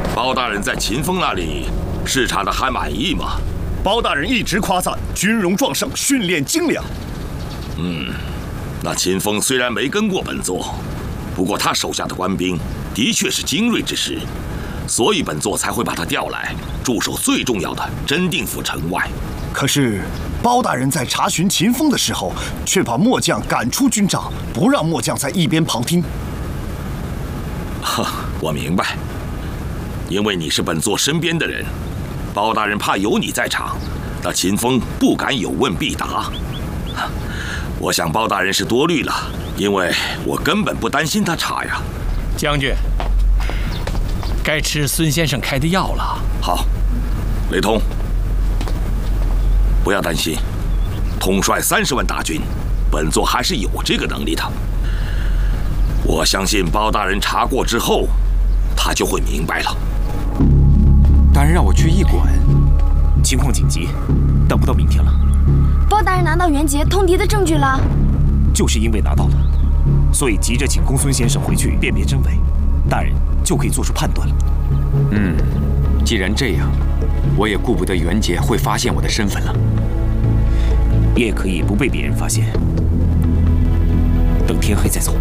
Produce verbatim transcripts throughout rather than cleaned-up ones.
包大人在秦风那里视察的还满意吗？ 包大人一直夸赞军容壮盛，训练精良。 嗯，那秦风虽然没跟过本座，不过他手下的官兵的确是精锐之师，所以本座才会把他调来驻守最重要的真定府城外。 可是包大人在查询秦风的时候，却把末将赶出军帐，不让末将在一边旁听。 哈，我明白，因为你是本座身边的人，包大人怕有你在场，那秦风不敢有问必答。我想包大人是多虑了，因为我根本不担心他查呀。 将军，该吃孙先生开的药了。 好，雷通，不要担心，统帅三十万大军，本座还是有这个能力的。我相信包大人查过之后，他就会明白了。 大人让我去驿馆，情况紧急，等不到明天了。 包大人拿到袁杰通敌的证据了， 就是因为拿到了，所以急着请公孙先生回去辨别真伪，大人就可以做出判断了。 嗯，既然这样，我也顾不得袁杰会发现我的身份了， 也可以不被别人发现，等天黑再走。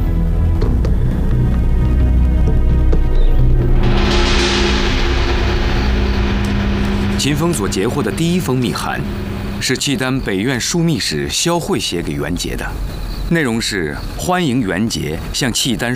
秦风所截获的第一封密函，是契丹北院枢密使萧慧写给袁杰的，内容是欢迎袁杰向契丹